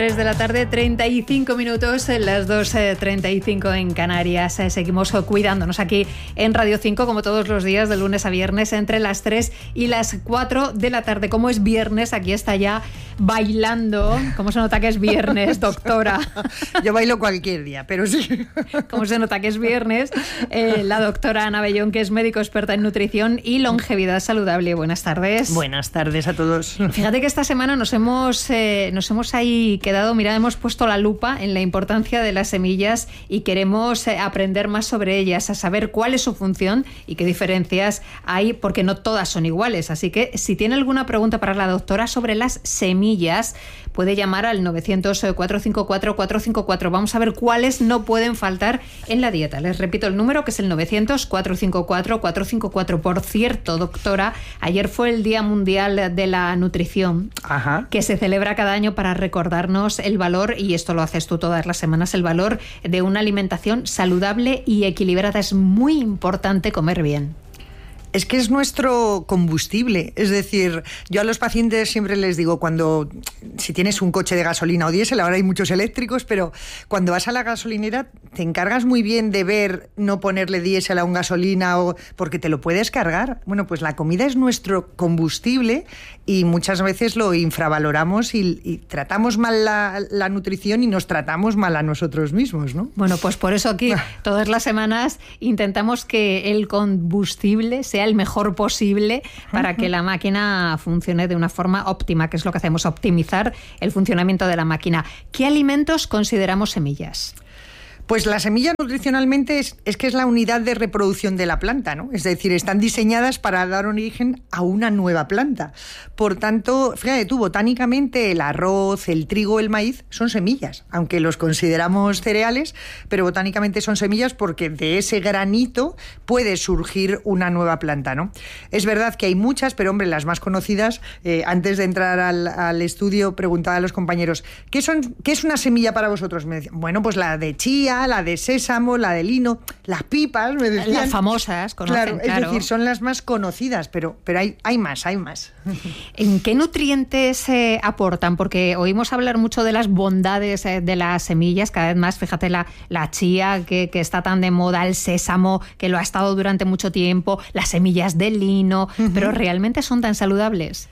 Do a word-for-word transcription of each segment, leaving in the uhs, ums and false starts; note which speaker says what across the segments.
Speaker 1: tres de la tarde, treinta y cinco minutos, las dos treinta y cinco en Canarias. Seguimos cuidándonos aquí en Radio cinco, como todos los días, de lunes a viernes, entre las tres y las cuatro de la tarde. Como es viernes, aquí está ya bailando. ¿Cómo se nota que es viernes, doctora?
Speaker 2: Yo bailo cualquier día, pero sí.
Speaker 1: ¿Cómo se nota que es viernes? Eh, la doctora Ana Bellón, que es médico experta en nutrición y longevidad saludable. Buenas tardes.
Speaker 2: Buenas tardes a todos.
Speaker 1: Fíjate que esta semana nos hemos, eh, nos hemos ahí quedado, mira, hemos puesto la lupa en la importancia de las semillas y queremos eh, aprender más sobre ellas, a saber cuál es su función y qué diferencias hay, porque no todas son iguales. Así que si tiene alguna pregunta para la doctora sobre las semillas, puede llamar al novecientos, cuatrocientos cincuenta y cuatro, cuatrocientos cincuenta y cuatro. Vamos a ver cuáles no pueden faltar en la dieta. Les repito el número, que es el novecientos, cuatrocientos cincuenta y cuatro, cuatrocientos cincuenta y cuatro. Por cierto, doctora, ayer fue el Día Mundial de la Nutrición,
Speaker 2: Ajá.
Speaker 1: que se celebra cada año para recordarnos el valor, y esto lo haces tú todas las semanas, el valor de una alimentación saludable y equilibrada. Es muy importante comer bien.
Speaker 2: Es que es nuestro combustible. Es decir, yo a los pacientes siempre les digo, cuando si tienes un coche de gasolina o diésel, ahora hay muchos eléctricos, pero cuando vas a la gasolinera te encargas muy bien de ver no ponerle diésel a un gasolina, o porque te lo puedes cargar. Bueno, pues la comida es nuestro combustible y muchas veces lo infravaloramos y, y tratamos mal la, la nutrición y nos tratamos mal a nosotros mismos, ¿no?
Speaker 1: Bueno, pues por eso aquí todas las semanas intentamos que el combustible sea el mejor posible para que la máquina funcione de una forma óptima, que es lo que hacemos, optimizar el funcionamiento de la máquina. ¿Qué alimentos consideramos semillas?
Speaker 2: Pues la semilla nutricionalmente es, es que es la unidad de reproducción de la planta, ¿no? Es decir, están diseñadas para dar origen a una nueva planta. Por tanto, fíjate tú, botánicamente el arroz, el trigo, el maíz son semillas, aunque los consideramos cereales, pero botánicamente son semillas porque de ese granito puede surgir una nueva planta, ¿no? Es verdad que hay muchas, pero hombre, las más conocidas, eh, antes de entrar al, al estudio, preguntaba a los compañeros, ¿qué, son, ¿qué es una semilla para vosotros? Me decían, bueno, pues la de chía, la de sésamo, la de lino, las pipas, me decían.
Speaker 1: Las famosas, conocen,
Speaker 2: claro,
Speaker 1: claro.
Speaker 2: Es decir, son las más conocidas, pero, pero hay, hay más, hay más.
Speaker 1: ¿En qué nutrientes eh, aportan? Porque oímos hablar mucho de las bondades eh, de las semillas, cada vez más, fíjate, la, la chía que, que está tan de moda, el sésamo, que lo ha estado durante mucho tiempo, las semillas de lino, uh-huh. Pero ¿realmente son tan saludables?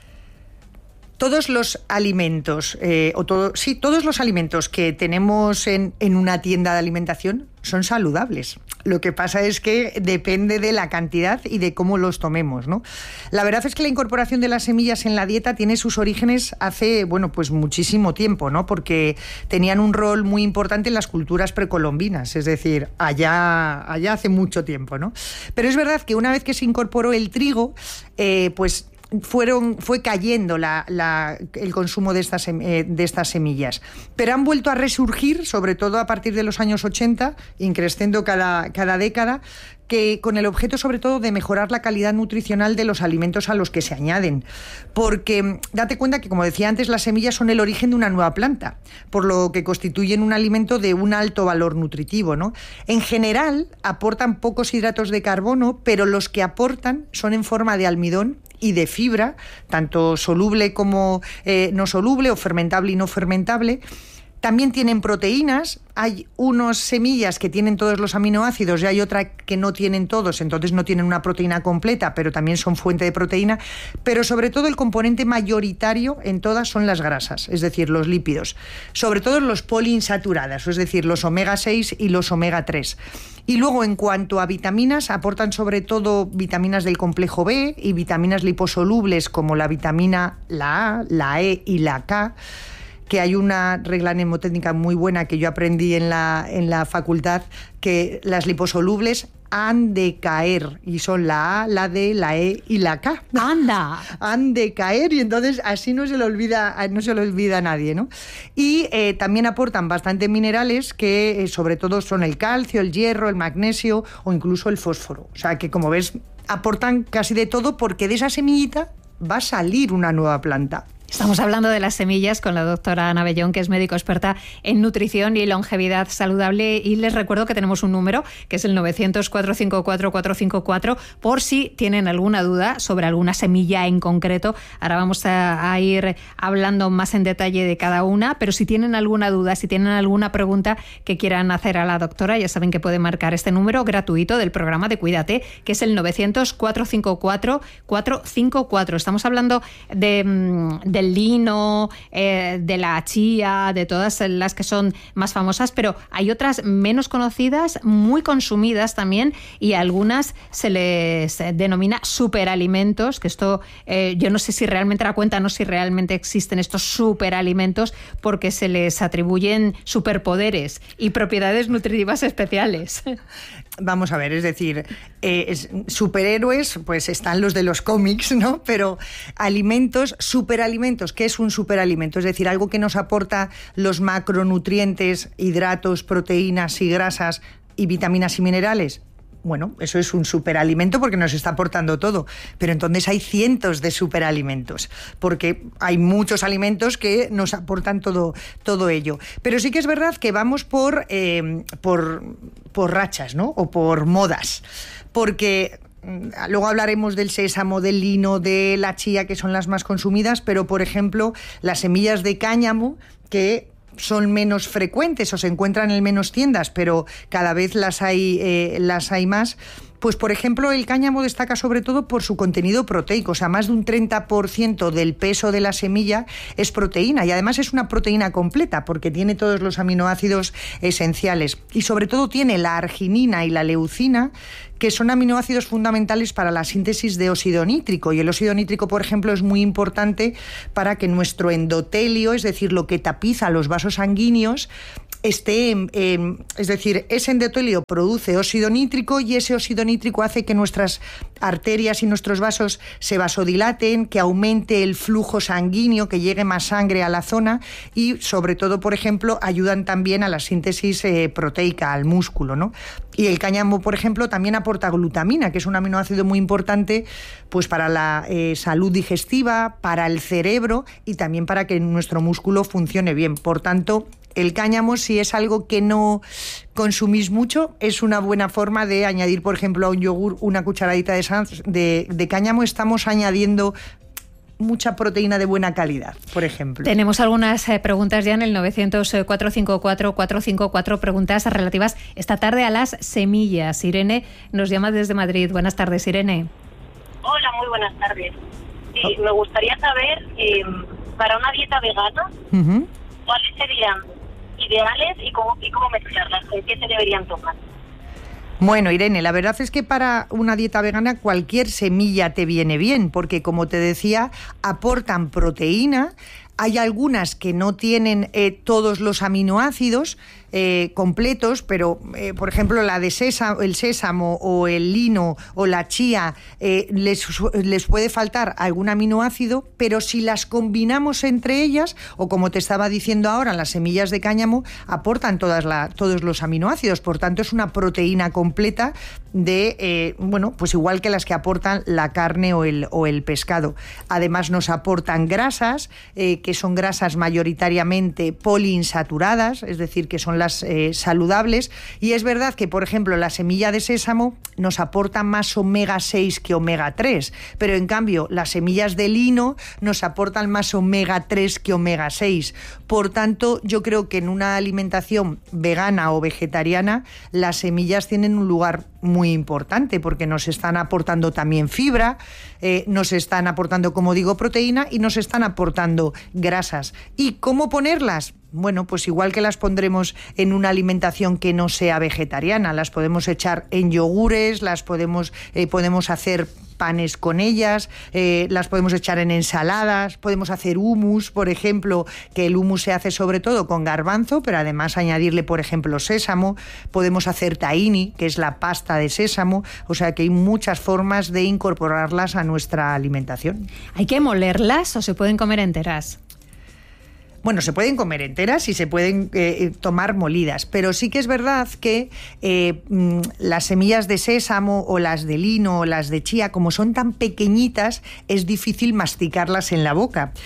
Speaker 2: Todos los alimentos, eh, o todo, sí, todos los alimentos que tenemos en, en una tienda de alimentación son saludables. Lo que pasa es que depende de la cantidad y de cómo los tomemos, ¿no? La verdad es que la incorporación de las semillas en la dieta tiene sus orígenes hace, bueno, pues muchísimo tiempo, ¿no? Porque tenían un rol muy importante en las culturas precolombinas, es decir, allá, allá hace mucho tiempo, ¿no? Pero es verdad que una vez que se incorporó el trigo, eh, pues Fueron, fue cayendo la, la, el consumo de estas, eh, de estas semillas. Pero han vuelto a resurgir, sobre todo a partir de los años ochenta, increciendo cada, cada década, que con el objeto sobre todo de mejorar la calidad nutricional de los alimentos a los que se añaden. Porque date cuenta que, como decía antes, las semillas son el origen de una nueva planta, por lo que constituyen un alimento de un alto valor nutritivo, ¿no? En general, aportan pocos hidratos de carbono, pero los que aportan son en forma de almidón y de fibra, tanto soluble como eh, no soluble, o fermentable y no fermentable. También tienen proteínas, hay unas semillas que tienen todos los aminoácidos y hay otras que no tienen todos, entonces no tienen una proteína completa, pero también son fuente de proteína. Pero sobre todo el componente mayoritario en todas son las grasas, es decir, los lípidos, sobre todo los poliinsaturados, es decir, los omega seis y los omega tres. Y luego, en cuanto a vitaminas, aportan sobre todo vitaminas del complejo B y vitaminas liposolubles como la vitamina la A, la E y la K, que hay una regla mnemotécnica muy buena que yo aprendí en la, en la facultad, que las liposolubles han de caer, y son la A, la D, la E y la K.
Speaker 1: ¡Anda!
Speaker 2: Han de caer, y entonces así no se le olvida, no se le olvida a nadie, ¿no? Y eh, también aportan bastante minerales que eh, sobre todo son el calcio, el hierro, el magnesio o incluso el fósforo. O sea que, como ves, aportan casi de todo, porque de esa semillita va a salir una nueva planta.
Speaker 1: Estamos hablando de las semillas con la doctora Ana Bellón, que es médico experta en nutrición y longevidad saludable. Y les recuerdo que tenemos un número, que es el novecientos, cuatrocientos cincuenta y cuatro, cuatrocientos cincuenta y cuatro, por si tienen alguna duda sobre alguna semilla en concreto. Ahora vamos a, a ir hablando más en detalle de cada una, pero si tienen alguna duda, si tienen alguna pregunta que quieran hacer a la doctora, ya saben que pueden marcar este número gratuito del programa de Cuídate, que es el novecientos, cuatrocientos cincuenta y cuatro, cuatrocientos cincuenta y cuatro. Estamos hablando de, de del lino, eh, de la chía, de todas las que son más famosas, pero hay otras menos conocidas, muy consumidas también, y a algunas se les denomina superalimentos, que esto eh, yo no sé si realmente la cuenta, no sé si realmente existen estos superalimentos, porque se les atribuyen superpoderes y propiedades nutritivas especiales.
Speaker 2: Vamos a ver, es decir, eh, es, superhéroes, pues están los de los cómics, ¿no? Pero alimentos, superalimentos, ¿qué es un superalimento? Es decir, algo que nos aporta los macronutrientes, hidratos, proteínas y grasas y vitaminas y minerales. Bueno, eso es un superalimento porque nos está aportando todo, pero entonces hay cientos de superalimentos, porque hay muchos alimentos que nos aportan todo, todo ello. Pero sí que es verdad que vamos por, eh, por, por rachas, ¿no? O por modas, porque luego hablaremos del sésamo, del lino, de la chía, que son las más consumidas, pero por ejemplo, las semillas de cáñamo, que son menos frecuentes o se encuentran en menos tiendas, pero cada vez las hay, eh, las hay más. Pues, por ejemplo, el cáñamo destaca sobre todo por su contenido proteico, o sea, más de un treinta por ciento del peso de la semilla es proteína, y además es una proteína completa porque tiene todos los aminoácidos esenciales y sobre todo tiene la arginina y la leucina, que son aminoácidos fundamentales para la síntesis de óxido nítrico, y el óxido nítrico, por ejemplo, es muy importante para que nuestro endotelio, es decir, lo que tapiza los vasos sanguíneos, esté, eh, es decir, ese endotelio produce óxido nítrico y ese óxido nítrico hace que nuestras arterias y nuestros vasos se vasodilaten, que aumente el flujo sanguíneo, que llegue más sangre a la zona y, sobre todo, por ejemplo, ayudan también a la síntesis eh, proteica, al músculo, ¿no? Y el cáñamo, por ejemplo, también aporta glutamina, que es un aminoácido muy importante pues para la eh, salud digestiva, para el cerebro y también para que nuestro músculo funcione bien. Por tanto, el cáñamo, si es algo que no consumís mucho, es una buena forma de añadir, por ejemplo, a un yogur una cucharadita de, de, de cáñamo. Estamos añadiendo mucha proteína de buena calidad, por ejemplo.
Speaker 1: Tenemos algunas eh, preguntas ya en el novecientos, cuatrocientos cincuenta y cuatro, cuatrocientos cincuenta y cuatro, preguntas relativas esta tarde a las semillas. Irene nos llama desde Madrid. Buenas tardes, Irene.
Speaker 3: Hola, muy buenas tardes. Sí, oh. Me gustaría saber, eh, para una dieta vegana, uh-huh. ¿cuáles serían ideales y cómo, y cómo mezclarlas? ¿En qué se deberían tomar?
Speaker 2: Bueno, Irene, la verdad es que para una dieta vegana cualquier semilla te viene bien, porque, como te decía, aportan proteína. Hay algunas que no tienen eh, todos los aminoácidos eh, completos, pero, eh, por ejemplo, la de sésamo, el sésamo o el lino o la chía, eh, les, les puede faltar algún aminoácido, pero si las combinamos entre ellas, o como te estaba diciendo ahora, las semillas de cáñamo aportan todas la, todos los aminoácidos, por tanto es una proteína completa de, eh, bueno, pues igual que las que aportan la carne o el, o el pescado. Además nos aportan grasas, eh, que son grasas mayoritariamente poliinsaturadas, es decir, que son las eh, saludables, y es verdad que, por ejemplo, la semilla de sésamo nos aporta más omega seis que omega tres, pero en cambio las semillas de lino nos aportan más omega tres que omega seis. Por tanto, yo creo que en una alimentación vegana o vegetariana las semillas tienen un lugar muy importante, porque nos están aportando también fibra, eh, nos están aportando, como digo, proteína, y nos están aportando grasas. ¿Y cómo ponerlas? Bueno, pues igual que las pondremos en una alimentación que no sea vegetariana, las podemos echar en yogures, las podemos, eh, podemos hacer panes con ellas, eh, las podemos echar en ensaladas, podemos hacer hummus, por ejemplo, que el hummus se hace sobre todo con garbanzo, pero además añadirle, por ejemplo, sésamo. Podemos hacer tahini, que es la pasta de sésamo, o sea que hay muchas formas de incorporarlas a nuestra alimentación.
Speaker 1: ¿Hay que molerlas o se pueden comer enteras?
Speaker 2: Bueno, se pueden comer enteras y se pueden eh, tomar molidas, pero sí que es verdad que eh, las semillas de sésamo o las de lino o las de chía, como son tan pequeñitas, es difícil masticarlas en la boca.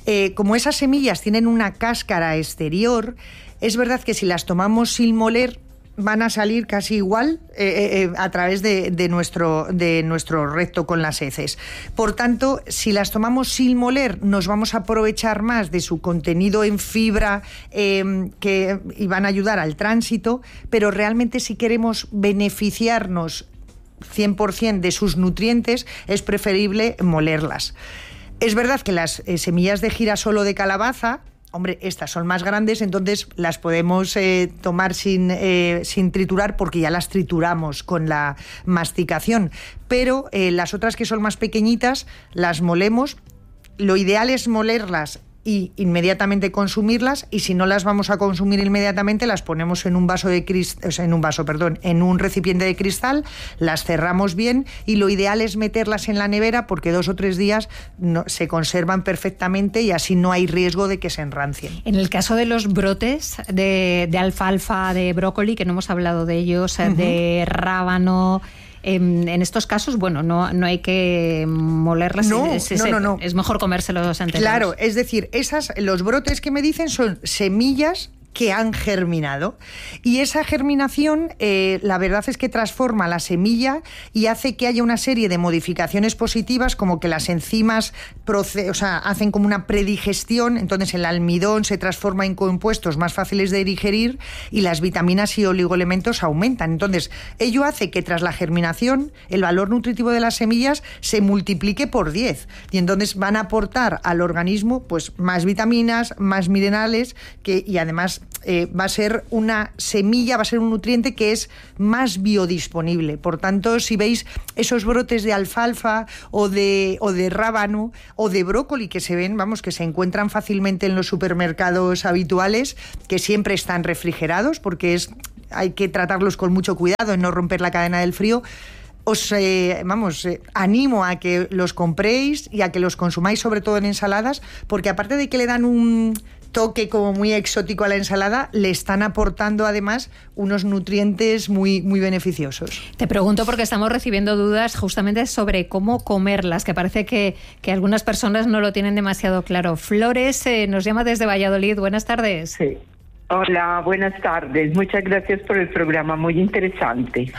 Speaker 2: Eh, como esas semillas tienen una cáscara exterior, es verdad que si las tomamos sin moler, van a salir casi igual eh, eh, a través de, de, nuestro, de nuestro recto con las heces. Por tanto, si las tomamos sin moler, nos vamos a aprovechar más de su contenido en fibra eh, que, y van a ayudar al tránsito, pero realmente si queremos beneficiarnos cien por ciento de sus nutrientes, es preferible molerlas. Es verdad que las eh, semillas de girasol o de calabaza, hombre, estas son más grandes, entonces las podemos eh, tomar sin, eh, sin triturar porque ya las trituramos con la masticación. Pero eh, las otras que son más pequeñitas las molemos. Lo ideal es molerlas y inmediatamente consumirlas, y si no las vamos a consumir inmediatamente, las ponemos en un vaso de cristal, o sea, en un vaso, perdón, en un recipiente de cristal, las cerramos bien, y lo ideal es meterlas en la nevera porque dos o tres días no, se conservan perfectamente y así no hay riesgo de que se enrancien.
Speaker 1: En el caso de los brotes de, de alfalfa, de brócoli, que no hemos hablado de ellos, uh-huh. de rábano, En, en estos casos, bueno, no, no hay que molerlas.
Speaker 2: No,
Speaker 1: es, es,
Speaker 2: no, no, no.
Speaker 1: Es mejor comérselos enteros.
Speaker 2: Claro, es decir, esas, los brotes que me dicen son semillas que han germinado, y esa germinación eh, la verdad es que transforma la semilla y hace que haya una serie de modificaciones positivas, como que las enzimas proce- o sea, hacen como una predigestión, entonces el almidón se transforma en compuestos más fáciles de digerir y las vitaminas y oligoelementos aumentan. Entonces ello hace que tras la germinación el valor nutritivo de las semillas se multiplique por diez, y entonces van a aportar al organismo pues más vitaminas, más minerales, que, y además Eh, va a ser una semilla, va a ser un nutriente que es más biodisponible. Por tanto, si veis esos brotes de alfalfa o de, o de rábano o de brócoli que se ven, vamos, que se encuentran fácilmente en los supermercados habituales, que siempre están refrigerados porque es, hay que tratarlos con mucho cuidado en no romper la cadena del frío, os eh, vamos, eh, animo a que los compréis y a que los consumáis, sobre todo en ensaladas, porque aparte de que le dan un toque como muy exótico a la ensalada, le están aportando además unos nutrientes muy, muy beneficiosos.
Speaker 1: Te pregunto porque estamos recibiendo dudas justamente sobre cómo comerlas, que parece que, que algunas personas no lo tienen demasiado claro. Flores eh, nos llama desde Valladolid. Buenas tardes.
Speaker 4: Sí. Hola, buenas tardes. Muchas gracias por el programa, muy interesante.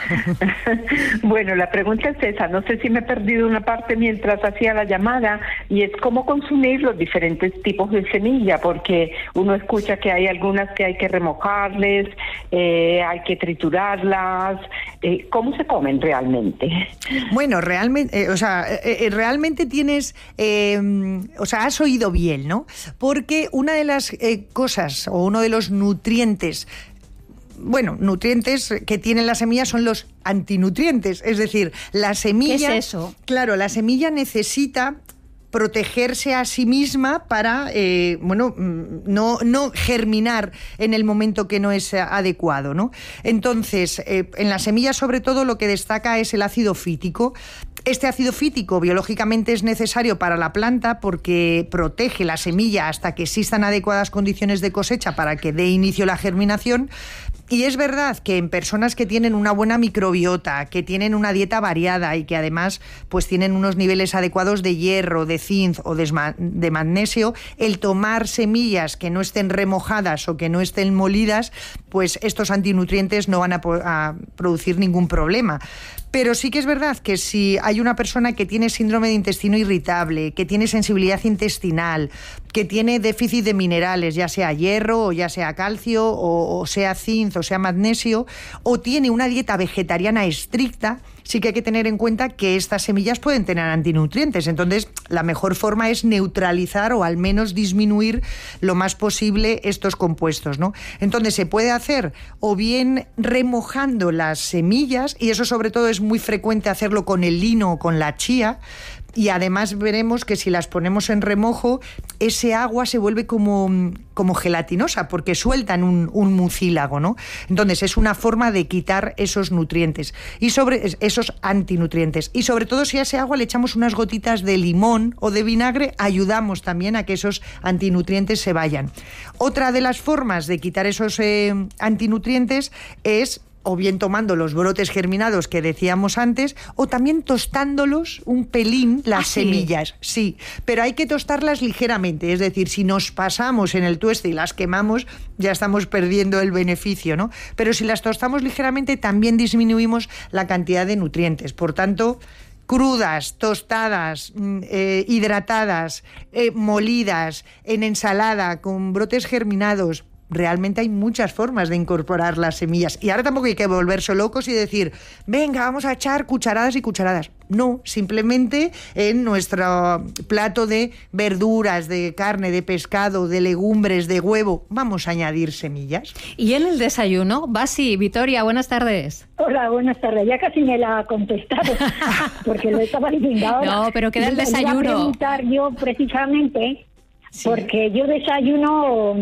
Speaker 4: Bueno, la pregunta es esa. No sé si me he perdido una parte mientras hacía la llamada, y es cómo consumir los diferentes tipos de semilla, porque uno escucha que hay algunas que hay que remojarles, eh, hay que triturarlas. Eh, ¿Cómo se comen realmente?
Speaker 2: Bueno, realmente, eh, o sea, eh, realmente tienes, eh, o sea, has oído bien, ¿no? Porque una de las eh, cosas o uno de los nutrientes, bueno, nutrientes que tienen las semillas son los antinutrientes, es decir, la semilla...
Speaker 1: ¿Qué es eso?
Speaker 2: Claro, la semilla necesita protegerse a sí misma para, eh, bueno, no, no germinar en el momento que no es adecuado, ¿no? Entonces, eh, en las semillas sobre todo lo que destaca es el ácido fítico. Este ácido fítico biológicamente es necesario para la planta porque protege la semilla hasta que existan adecuadas condiciones de cosecha para que dé inicio la germinación. Y es verdad que en personas que tienen una buena microbiota, que tienen una dieta variada y que además pues tienen unos niveles adecuados de hierro, de zinc o de, de magnesio, el tomar semillas que no estén remojadas o que no estén molidas, pues estos antinutrientes no van a, a producir ningún problema. Pero sí que es verdad que si hay una persona que tiene síndrome de intestino irritable, que tiene sensibilidad intestinal, que tiene déficit de minerales, ya sea hierro o ya sea calcio o, o sea zinc o sea magnesio, o tiene una dieta vegetariana estricta, sí que hay que tener en cuenta que estas semillas pueden tener antinutrientes. Entonces, la mejor forma es neutralizar o al menos disminuir lo más posible estos compuestos, ¿no? Entonces, se puede hacer o bien remojando las semillas, y eso sobre todo es muy frecuente hacerlo con el lino o con la chía, y además veremos que si las ponemos en remojo, ese agua se vuelve como, como gelatinosa porque sueltan un, un mucílago, ¿no? Entonces es una forma de quitar esos nutrientes y sobre esos antinutrientes. Y sobre todo si a ese agua le echamos unas gotitas de limón o de vinagre, ayudamos también a que esos antinutrientes se vayan. Otra de las formas de quitar esos eh, antinutrientes es o bien tomando los brotes germinados que decíamos antes, o también tostándolos un pelín las ¿Ah, semillas. Sí? sí, pero hay que tostarlas ligeramente, es decir, si nos pasamos en el tueste y las quemamos, ya estamos perdiendo el beneficio, ¿no? Pero si las tostamos ligeramente, también disminuimos la cantidad de nutrientes. Por tanto, crudas, tostadas, eh, hidratadas, eh, molidas, en ensalada, con brotes germinados. Realmente hay muchas formas de incorporar las semillas. Y ahora tampoco hay que volverse locos y decir, venga, vamos a echar cucharadas y cucharadas. No, simplemente en nuestro plato de verduras, de carne, de pescado, de legumbres, de huevo, vamos a añadir semillas.
Speaker 1: ¿Y en el desayuno? Basi, Vitoria, buenas tardes.
Speaker 5: Hola, buenas tardes. Ya casi me la ha contestado, porque lo estaba diciendo ahora.
Speaker 1: No, pero queda el desayuno.
Speaker 5: Iba a preguntar yo precisamente, sí. porque yo desayuno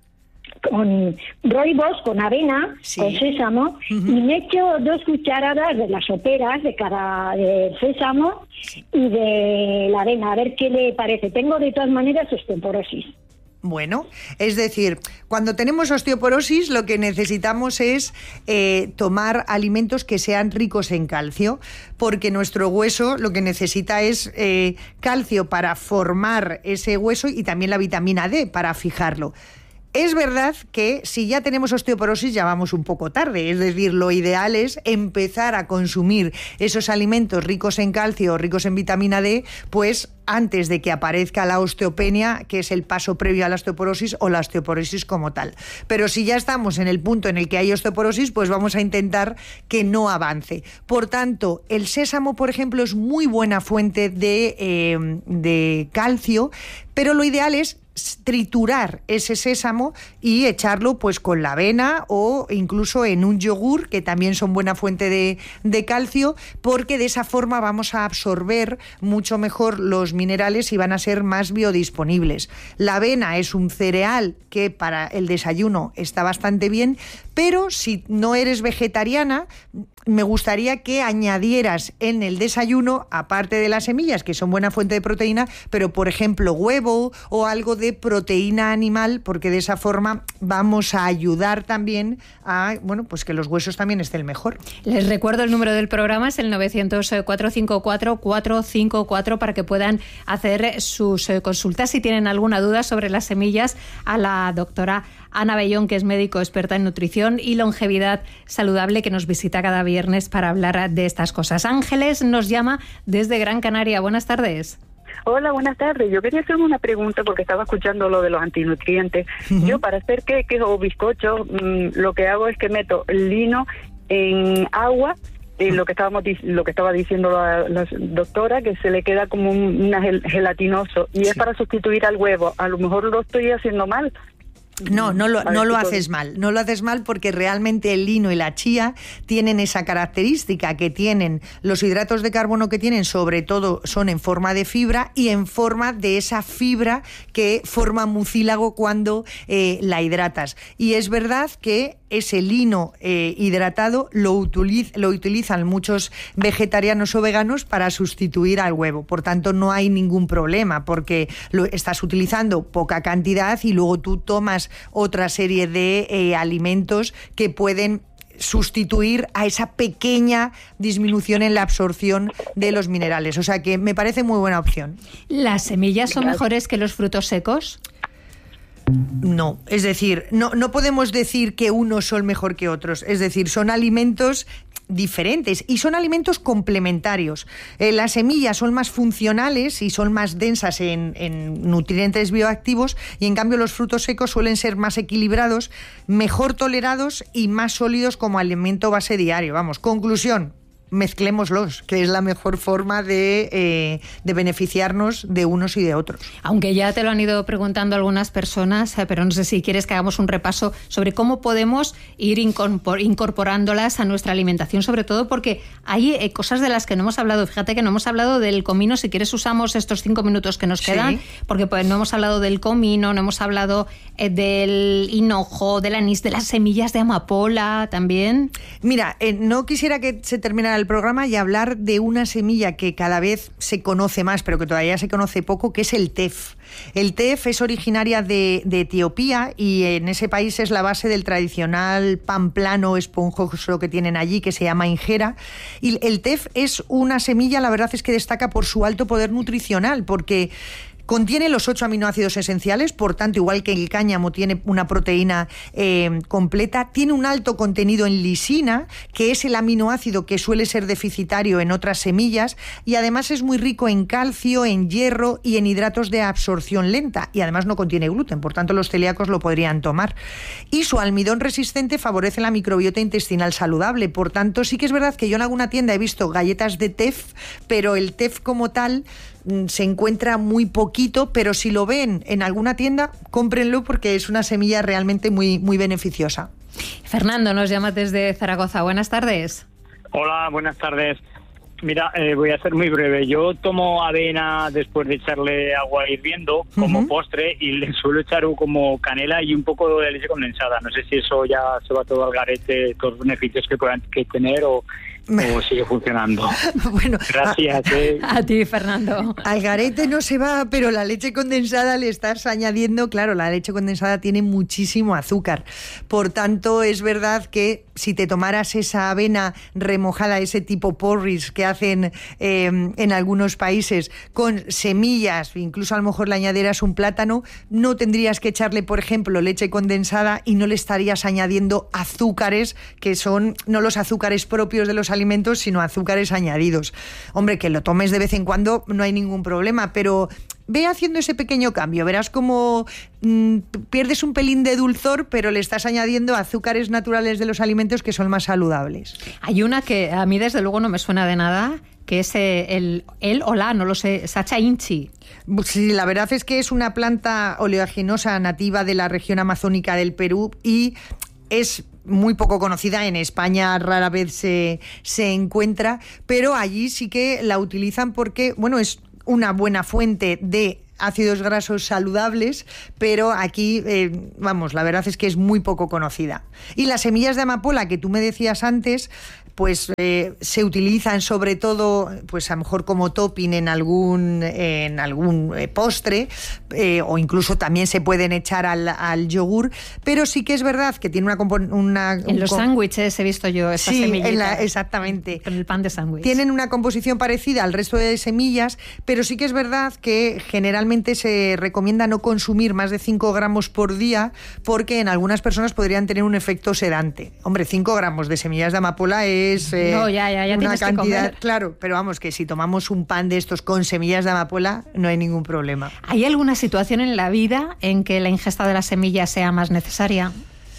Speaker 5: con rooibos, con avena, sí. con sésamo, uh-huh. y me echo dos cucharadas de las soperas de cada de sésamo sí. y de la avena, a ver qué le parece. Tengo de todas maneras osteoporosis.
Speaker 2: Bueno, es decir, cuando tenemos osteoporosis lo que necesitamos es eh, tomar alimentos que sean ricos en calcio, porque nuestro hueso lo que necesita es eh, calcio para formar ese hueso y también la vitamina D para fijarlo. Es verdad que si ya tenemos osteoporosis ya vamos un poco tarde, es decir, lo ideal es empezar a consumir esos alimentos ricos en calcio, ricos en vitamina D, pues antes de que aparezca la osteopenia, que es el paso previo a la osteoporosis o la osteoporosis como tal. Pero si ya estamos en el punto en el que hay osteoporosis, pues vamos a intentar que no avance. Por tanto, el sésamo, por ejemplo, es muy buena fuente de, eh, de calcio, pero lo ideal es triturar ese sésamo y echarlo pues con la avena o incluso en un yogur, que también son buena fuente de, de calcio, porque de esa forma vamos a absorber mucho mejor los minerales y van a ser más biodisponibles. La avena es un cereal que para el desayuno está bastante bien, pero si no eres vegetariana, me gustaría que añadieras en el desayuno, aparte de las semillas, que son buena fuente de proteína, pero por ejemplo huevo o algo de proteína animal, porque de esa forma vamos a ayudar también a, bueno, pues que los huesos también estén mejor.
Speaker 1: Les recuerdo el número del programa, es el novecientos, cuatrocientos cincuenta y cuatro, cuatrocientos cincuenta y cuatro para que puedan hacer sus consultas si tienen alguna duda sobre las semillas a la doctora Ana Bellón, que es médico experta en nutrición y longevidad saludable, que nos visita cada viernes para hablar de estas cosas. Ángeles nos llama desde Gran Canaria. Buenas tardes.
Speaker 6: Hola, buenas tardes. Yo quería hacerme una pregunta porque estaba escuchando lo de los antinutrientes. Uh-huh. Yo para hacer queques o bizcochos, mmm, lo que hago es que meto lino en agua, eh, lo que estábamos lo que estaba diciendo la, la doctora, que se le queda como un una gel, gelatinoso y sí. es para sustituir al huevo. A lo mejor lo estoy haciendo mal.
Speaker 2: No, no lo, no lo haces mal, no lo haces mal porque realmente el lino y la chía tienen esa característica que tienen los hidratos de carbono que tienen, sobre todo son en forma de fibra y en forma de esa fibra que forma mucílago cuando eh, la hidratas. Y es verdad que ese lino eh, hidratado lo, utiliz, lo utilizan muchos vegetarianos o veganos para sustituir al huevo. Por tanto, no hay ningún problema porque lo estás utilizando poca cantidad y luego tú tomas otra serie de eh, alimentos que pueden sustituir a esa pequeña disminución en la absorción de los minerales. O sea que me parece muy buena opción.
Speaker 1: ¿Las semillas son mejores que los frutos secos?
Speaker 2: No, es decir, no, no podemos decir que unos son mejor que otros. Es decir, son alimentos diferentes y son alimentos complementarios. Eh, las semillas son más funcionales y son más densas en, en nutrientes bioactivos y en cambio los frutos secos suelen ser más equilibrados, mejor tolerados y más sólidos como alimento base diario. Vamos, conclusión. Mezclémoslos, que es la mejor forma de, eh, de beneficiarnos de unos y de otros.
Speaker 1: Aunque ya te lo han ido preguntando algunas personas, eh, pero no sé si quieres que hagamos un repaso sobre cómo podemos ir incorporándolas a nuestra alimentación, sobre todo porque hay eh, cosas de las que no hemos hablado. Fíjate que no hemos hablado del comino. Si quieres usamos estos cinco minutos que nos quedan, sí. porque pues, no hemos hablado del comino, no hemos hablado eh, del hinojo, del anís, de las semillas de amapola también.
Speaker 2: Mira, eh, no quisiera que se terminara el programa y hablar de una semilla que cada vez se conoce más, pero que todavía se conoce poco, que es el tef. El tef es originaria de, de Etiopía y en ese país es la base del tradicional pan plano esponjoso que tienen allí, que se llama injera. Y el tef es una semilla, la verdad es que destaca por su alto poder nutricional, porque contiene los ocho aminoácidos esenciales, por tanto, igual que el cáñamo tiene una proteína eh, completa, tiene un alto contenido en lisina, que es el aminoácido que suele ser deficitario en otras semillas, y además es muy rico en calcio, en hierro y en hidratos de absorción lenta, y además no contiene gluten, por tanto los celíacos lo podrían tomar. Y su almidón resistente favorece la microbiota intestinal saludable, por tanto sí que es verdad que yo en alguna tienda he visto galletas de tef, pero el tef como tal se encuentra muy poquito, pero si lo ven en alguna tienda, cómprenlo porque es una semilla realmente muy, muy beneficiosa.
Speaker 1: Fernando nos llama desde Zaragoza. Buenas tardes.
Speaker 7: Hola, buenas tardes. Mira, eh, voy a ser muy breve. Yo tomo avena después de echarle agua hirviendo como uh-huh. postre y le suelo echar como canela y un poco de leche condensada. No sé si eso ya se va todo al garete, todos los beneficios que puedan que tener o... o sigue funcionando.
Speaker 2: Bueno,
Speaker 7: gracias. Eh.
Speaker 1: A ti, Fernando.
Speaker 2: Al garete no se va, pero la leche condensada le estás añadiendo, claro, la leche condensada tiene muchísimo azúcar. Por tanto, es verdad que si te tomaras esa avena remojada, ese tipo porridge que hacen eh, en algunos países, con semillas, incluso a lo mejor le añadieras un plátano, no tendrías que echarle, por ejemplo, leche condensada y no le estarías añadiendo azúcares, que son no los azúcares propios de los alimentos, sino azúcares añadidos. Hombre, que lo tomes de vez en cuando no hay ningún problema, pero ve haciendo ese pequeño cambio, verás cómo mmm, pierdes un pelín de dulzor, pero le estás añadiendo azúcares naturales de los alimentos que son más saludables.
Speaker 1: Hay una que a mí desde luego no me suena de nada, que es el, el o la, no lo sé, Sacha Inchi.
Speaker 2: Sí, la verdad es que es una planta oleaginosa nativa de la región amazónica del Perú y es muy poco conocida. En España rara vez se, se encuentra, pero allí sí que la utilizan porque, bueno, es una buena fuente de ácidos grasos saludables, pero aquí, eh, vamos, la verdad es que es muy poco conocida. Y las semillas de amapola que tú me decías antes, pues eh, se utilizan sobre todo, pues a lo mejor como topping en algún en algún eh, postre, eh, o incluso también se pueden echar al, al yogur, pero sí que es verdad que tiene una... una
Speaker 1: en un los sándwiches he visto yo esas
Speaker 2: sí,
Speaker 1: semillitas.
Speaker 2: En la, exactamente.
Speaker 1: Con el pan de sándwich.
Speaker 2: Tienen una composición parecida al resto de semillas, pero sí que es verdad que generalmente se recomienda no consumir más de cinco gramos por día, porque en algunas personas podrían tener un efecto sedante. Hombre, cinco gramos de semillas de amapola es Es, eh,
Speaker 1: no, ya, ya, ya
Speaker 2: una
Speaker 1: tienes
Speaker 2: cantidad,
Speaker 1: que comer.
Speaker 2: Claro, pero vamos, que si tomamos un pan de estos con semillas de amapola, no hay ningún problema.
Speaker 1: ¿Hay alguna situación en la vida en que la ingesta de las semillas sea más necesaria?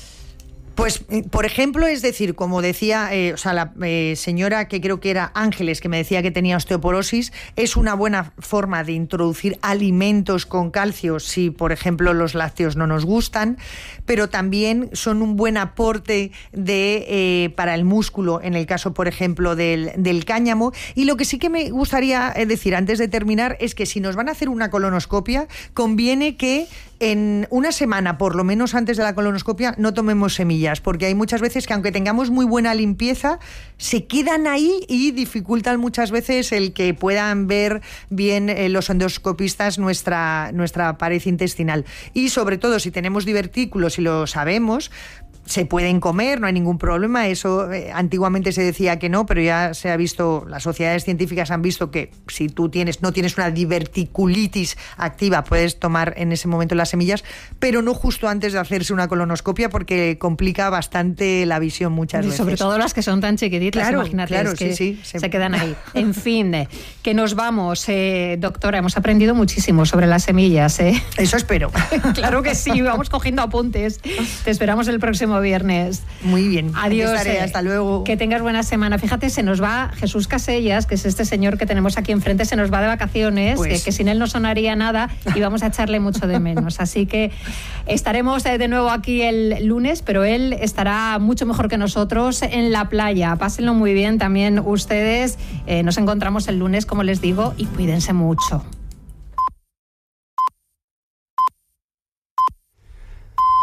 Speaker 2: Pues, por ejemplo, es decir, como decía, eh, o sea, la eh, señora que creo que era Ángeles, que me decía que tenía osteoporosis, es una buena forma de introducir alimentos con calcio si, por ejemplo, los lácteos no nos gustan, pero también son un buen aporte de, eh, para el músculo, en el caso, por ejemplo, del, del cáñamo. Y lo que sí que me gustaría decir antes de terminar es que si nos van a hacer una colonoscopia, conviene que en una semana, por lo menos antes de la colonoscopia, no tomemos semillas, porque hay muchas veces que aunque tengamos muy buena limpieza, se quedan ahí y dificultan muchas veces el que puedan ver bien eh, los endoscopistas nuestra, nuestra pared intestinal. Y sobre todo, si tenemos divertículos y lo sabemos, se pueden comer, no hay ningún problema. Eso eh, antiguamente se decía que no, pero ya se ha visto, las sociedades científicas han visto que si tú tienes no tienes una diverticulitis activa, puedes tomar en ese momento las semillas, pero no justo antes de hacerse una colonoscopia, porque complica bastante la visión muchas
Speaker 1: y
Speaker 2: veces.
Speaker 1: Sobre todo las que son tan chiquititas,
Speaker 2: claro,
Speaker 1: imagínate,
Speaker 2: claro,
Speaker 1: es que
Speaker 2: sí, sí,
Speaker 1: se,
Speaker 2: se
Speaker 1: quedan ahí. En fin, eh, que nos vamos, eh, doctora, hemos aprendido muchísimo sobre las semillas. Eh.
Speaker 2: Eso espero.
Speaker 1: Claro que sí, vamos cogiendo apuntes. Te esperamos el próximo viernes.
Speaker 2: Muy bien.
Speaker 1: Adiós.
Speaker 2: Estaré,
Speaker 1: eh,
Speaker 2: hasta luego.
Speaker 1: Que tengas buena semana. Fíjate, se nos va Jesús Casellas, que es este señor que tenemos aquí enfrente, se nos va de vacaciones, pues... que, que sin él no sonaría nada y vamos a echarle mucho de menos. Así que estaremos de nuevo aquí el lunes, pero él estará mucho mejor que nosotros en la playa. Pásenlo muy bien también ustedes. Eh, nos encontramos el lunes, como les digo, y cuídense mucho.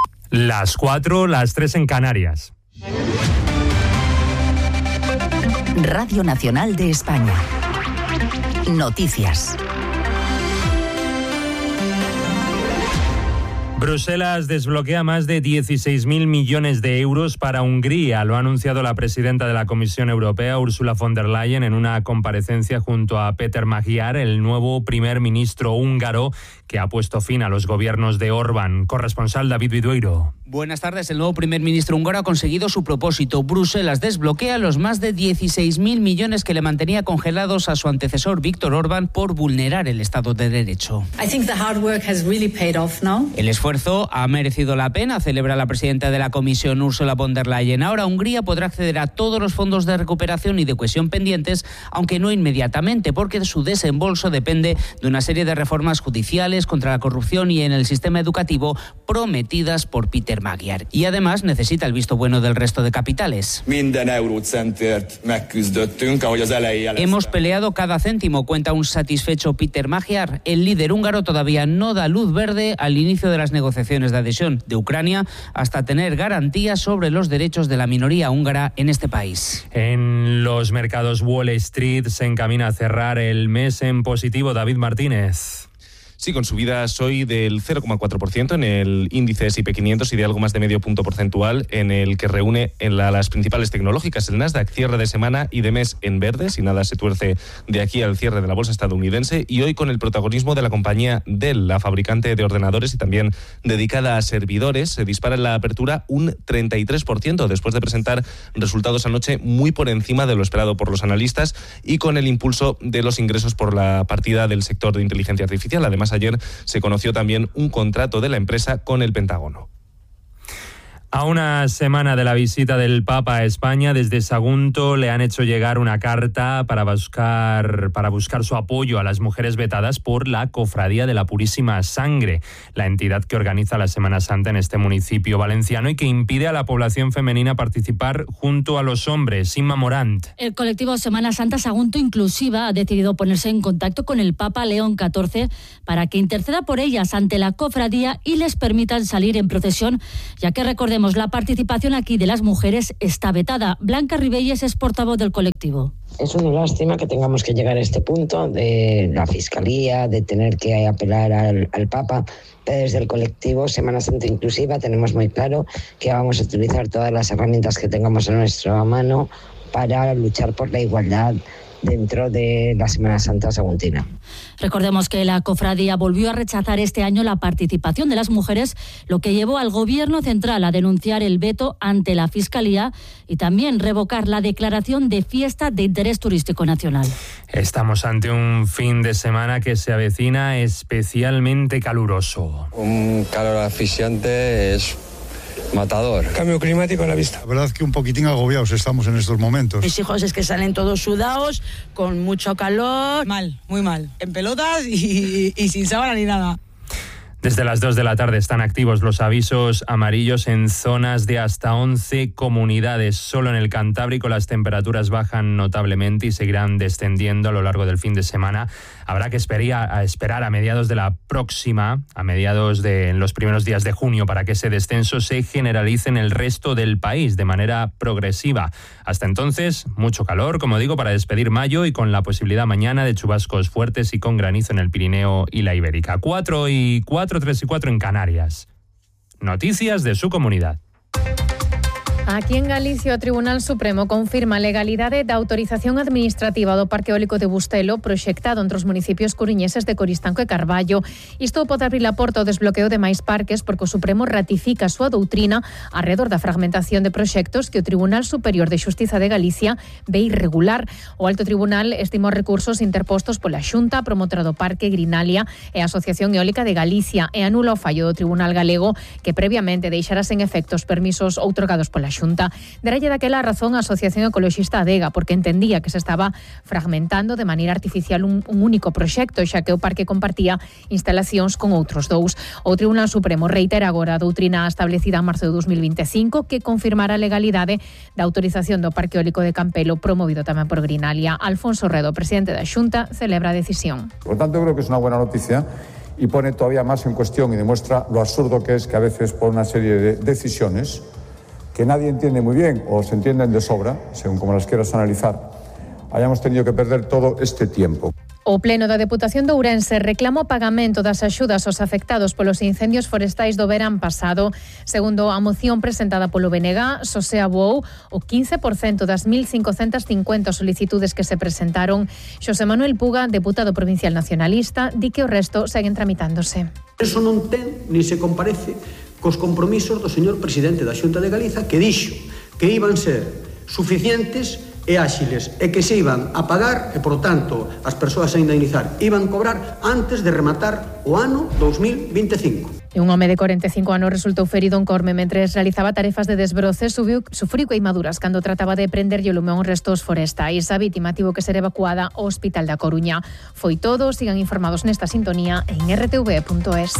Speaker 8: Las cuatro, las tres en Canarias. Radio Nacional de España. Noticias.
Speaker 9: Bruselas desbloquea más de dieciséis mil millones de euros para Hungría. Lo ha anunciado la presidenta de la Comisión Europea, Ursula von der Leyen, en una comparecencia junto a Péter Magyar, el nuevo primer ministro húngaro, que ha puesto fin a los gobiernos de Orbán. Corresponsal David Vidueiro.
Speaker 10: Buenas tardes. El nuevo primer ministro húngaro ha conseguido su propósito. Bruselas desbloquea los más de dieciséis mil millones que le mantenía congelados a su antecesor Viktor Orbán por vulnerar el Estado de Derecho.
Speaker 11: I think the hard work has really paid off now.
Speaker 10: El esfuerzo ha merecido la pena, celebra la presidenta de la Comisión, Ursula von der Leyen. Ahora Hungría podrá acceder a todos los fondos de recuperación y de cohesión pendientes, aunque no inmediatamente, porque su desembolso depende de una serie de reformas judiciales contra la corrupción y en el sistema educativo prometidas por Péter Magyar. Y además necesita el visto bueno del resto de capitales. Hemos peleado cada céntimo, cuenta un satisfecho Péter Magyar. El líder húngaro todavía no da luz verde al inicio de las negociaciones de adhesión de Ucrania hasta tener garantías sobre los derechos de la minoría húngara en este país.
Speaker 9: En los mercados Wall Street se encamina a cerrar el mes en positivo. David Martínez.
Speaker 12: Sí, con subidas hoy del cero coma cuatro por ciento en el índice ese y pe quinientos y de algo más de medio punto porcentual en el que reúne en la, las principales tecnológicas. El Nasdaq cierre de semana y de mes en verde, si nada se tuerce de aquí al cierre de la bolsa estadounidense, y hoy con el protagonismo de la compañía Dell, la fabricante de ordenadores y también dedicada a servidores. Se dispara en la apertura un treinta y tres por ciento después de presentar resultados anoche muy por encima de lo esperado por los analistas y con el impulso de los ingresos por la partida del sector de inteligencia artificial. Además, ayer se conoció también un contrato de la empresa con el Pentágono.
Speaker 9: A una semana de la visita del Papa a España, desde Sagunto le han hecho llegar una carta para buscar, para buscar su apoyo a las mujeres vetadas por la Cofradía de la Purísima Sangre, la entidad que organiza la Semana Santa en este municipio valenciano y que impide a la población femenina participar junto a los hombres. Inma Morant.
Speaker 13: El colectivo Semana Santa Sagunto Inclusiva ha decidido ponerse en contacto con el Papa León catorce para que interceda por ellas ante la cofradía y les permitan salir en procesión, ya que recordemos la participación aquí de las mujeres está vetada. Blanca Ribelles es portavoz del colectivo.
Speaker 14: Es una lástima que tengamos que llegar a este punto de la Fiscalía, de tener que apelar al, al Papa. Pero desde el colectivo Semana Santa Inclusiva tenemos muy claro que vamos a utilizar todas las herramientas que tengamos a nuestra mano para luchar por la igualdad dentro de la Semana Santa saguntina.
Speaker 13: Recordemos que la cofradía volvió a rechazar este año la participación de las mujeres, lo que llevó al Gobierno central a denunciar el veto ante la Fiscalía y también revocar la declaración de fiesta de interés turístico nacional.
Speaker 9: Estamos ante un fin de semana que se avecina especialmente caluroso.
Speaker 15: Un calor asfixiante es matador.
Speaker 16: Cambio climático a la vista. La verdad que un poquitín agobiados estamos en estos momentos.
Speaker 17: Mis hijos es que salen todos sudados, con mucho calor. Mal, muy mal. En pelotas y, y sin sábana ni nada.
Speaker 9: Desde las dos de la tarde están activos los avisos amarillos en zonas de hasta once comunidades. Solo en el Cantábrico las temperaturas bajan notablemente y seguirán descendiendo a lo largo del fin de semana. Habrá que esperar a, esperar a mediados de la próxima, a mediados de en los primeros días de junio, para que ese descenso se generalice en el resto del país de manera progresiva. Hasta entonces, mucho calor, como digo, para despedir mayo y con la posibilidad mañana de chubascos fuertes y con granizo en el Pirineo y la Ibérica. Cuatro y cuatro, tres y cuatro en Canarias. Noticias de su comunidad.
Speaker 18: Aquí en Galicia o Tribunal Supremo confirma a legalidade da autorización administrativa do Parque Eólico de Bustelo proxectado entre os municipios coruñeses de Coristanco e Carballo. Isto pode abrir a porta ao desbloqueo de máis parques porque o Supremo ratifica a súa doutrina arredor da fragmentación de proxectos que o Tribunal Superior de Xustiza de Galicia ve irregular. O Alto Tribunal estimou recursos interpostos pola Xunta, promotora do Parque, Grinalia e a Asociación Eólica de Galicia e anula o fallo do Tribunal Galego que previamente deixara sen efectos permisos outorgados pola Xunta. Xunta. Deralle daquela razón a Asociación Ecoloxista Adega, porque entendía que se estaba fragmentando de maneira artificial un, un único proxecto, xa que o parque compartía instalacións con outros dous. O Tribunal Supremo reitera agora a doutrina establecida en marzo de dos mil veinticinco que confirmará a legalidade da autorización do Parque Eólico de Campelo, promovido tamén por Grinalia. Alfonso Redo, presidente da Xunta, celebra a decisión.
Speaker 19: Por lo tanto, creo que es una buena noticia y pone todavía más en cuestión y demuestra lo absurdo que es que a veces por una serie de decisiones que nadie entiende muy bien o se entienden de sobra, según como las quieras analizar, hayamos tenido que perder todo este tiempo.
Speaker 18: O Pleno da Deputación de Ourense reclama o pagamento das axudas aos afectados polos incendios forestais do verán pasado. Segundo a moción presentada polo B N G, só se aboou o quince por cento das mil cincoentas cincuenta solicitudes que se presentaron. Xosé Manuel Puga, deputado provincial nacionalista, di que o resto seguen tramitándose.
Speaker 20: Eso non ten ni se comparece cos compromisos do señor presidente da Xunta de Galiza, que dixo que iban ser suficientes e áxiles e que se iban a pagar e, por tanto, as persoas a indemnizar iban cobrar antes de rematar o ano dous mil vinte e cinco.
Speaker 18: E un home de corenta e cinco anos resultou ferido en Corme mentres realizaba tarefas de desbroce, subiu, sufriu queimaduras cando trataba de prenderlle o lume a uns restos forestais. A vítima tivo que ser evacuada ao Hospital da Coruña. Foi todo, sigan informados nesta sintonía en erre te ve punto es.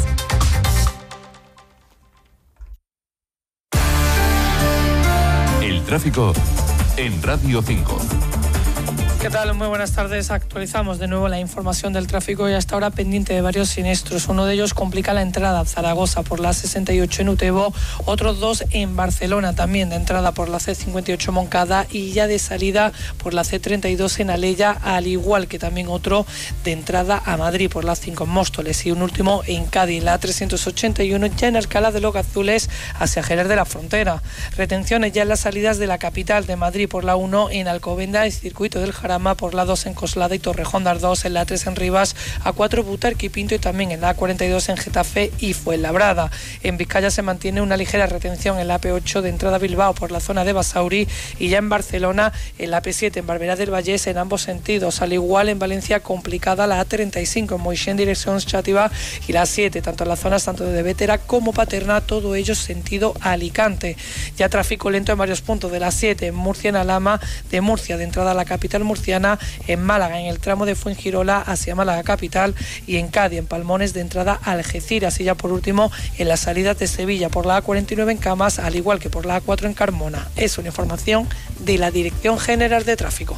Speaker 21: El tráfico en Radio cinco.
Speaker 22: ¿Qué tal? Muy buenas tardes. Actualizamos de nuevo la información del tráfico y hasta ahora pendiente de varios siniestros. Uno de ellos complica la entrada a Zaragoza por la sesenta y ocho en Utebo, otros dos en Barcelona también de entrada por la ce cincuenta y ocho Moncada y ya de salida por la ce treinta y dos en Alella, al igual que también otro de entrada a Madrid por la cinco en Móstoles y un último en Cádiz, la trescientos ochenta y uno ya en Alcalá de los Gazules hacia Jerez de la Frontera. Retenciones ya en las salidas de la capital de Madrid por la uno en Alcobenda y Circuito del Jarama, por la dos en Coslada y Torrejón de Ardoz, en la tres en Rivas, a cuatro Butarque y Pinto y también en la cuarenta y dos en Getafe y Fuenlabrada. En Vizcaya se mantiene una ligera retención en la pe ocho de entrada a Bilbao por la zona de Basauri y ya en Barcelona en la pe siete en Barberá del Vallés en ambos sentidos. Al igual en Valencia complicada la a treinta y cinco en Moixent dirección Xàtiva y la siete tanto en las zonas tanto de Bétera como Paterna, todo ello sentido Alicante. Ya tráfico lento en varios puntos de la siete en Murcia en Alhama, de Murcia de entrada a la capital murciana, en Málaga en el tramo de Fuengirola hacia Málaga capital y en Cádiz en Palmones de entrada a Algeciras y ya por último en las salidas de Sevilla por la a cuarenta y nueve en Camas, al igual que por la a cuatro en Carmona. Es una información de la Dirección General de Tráfico.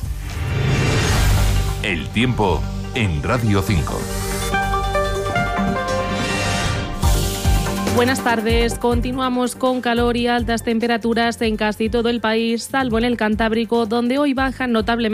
Speaker 21: El tiempo en Radio cinco.
Speaker 23: Buenas tardes. Continuamos con calor y altas temperaturas en casi todo el país, salvo en el Cantábrico, donde hoy bajan notablemente